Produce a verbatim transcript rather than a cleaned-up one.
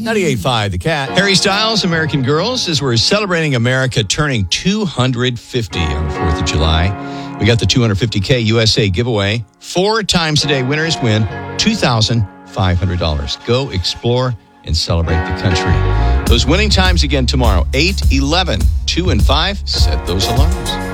ninety-eight point five The Cat. Harry Styles, American Girls, as we're celebrating America turning two hundred fifty on the fourth of July. We got the two hundred fifty K U S A giveaway. Four times a day winners win two thousand five hundred dollars. Go explore and celebrate the country. Those winning times again tomorrow, eight, eleven, two, and five. Set those alarms.